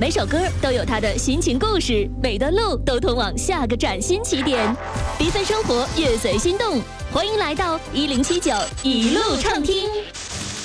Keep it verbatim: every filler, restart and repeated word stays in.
每首歌都有它的心情故事，每段路都通往下个崭新起点。缤纷生活，乐随心动，欢迎来到一零七九一路畅听。